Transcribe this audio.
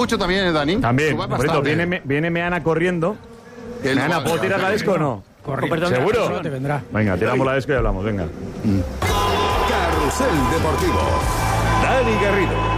mucho también, Dani. También. Subas Por eso, bastante. viene Meana corriendo. Él Meana, no va, ¿puedo tirar la disco o no? ¿Seguro? Te vendrá. Venga, tiramos la disco y hablamos, venga. Carrusel Deportivo. Dani Garrido.